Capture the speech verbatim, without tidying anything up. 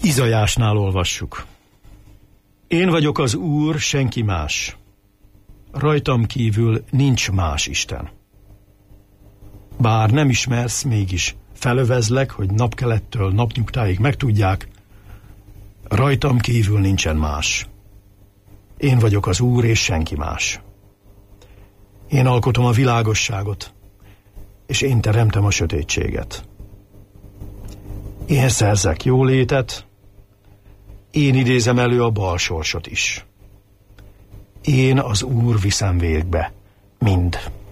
Izajásnál olvassuk. Én vagyok az Úr, senki más. Rajtam kívül nincs más Isten. Bár nem ismersz, mégis felövezlek, hogy napkelettől napnyugtáig megtudják, rajtam kívül nincsen más. Én vagyok az Úr, és senki más. Én alkotom a világosságot, és én teremtem a sötétséget. Én szerzek jólétet, én idézem elő a balsorsot is. Én az Úr viszem végbe mind.